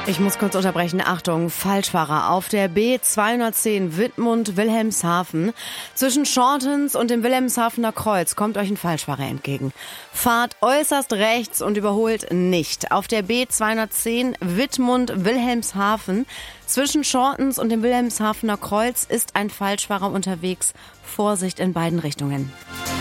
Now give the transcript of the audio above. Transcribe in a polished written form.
Ich muss kurz unterbrechen. Achtung, Falschfahrer auf der B210 Wittmund-Wilhelmshaven. Zwischen Shortens und dem Wilhelmshavener Kreuz kommt euch ein Falschfahrer entgegen. Fahrt äußerst rechts und überholt nicht. Auf der B210 Wittmund-Wilhelmshaven zwischen Shortens und dem Wilhelmshavener Kreuz ist ein Falschfahrer unterwegs. Vorsicht in beiden Richtungen.